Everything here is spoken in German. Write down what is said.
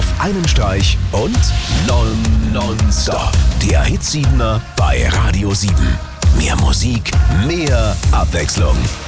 auf einen Streich und nonstop. Der Hit 7er bei Radio 7. Mehr Musik, mehr Abwechslung.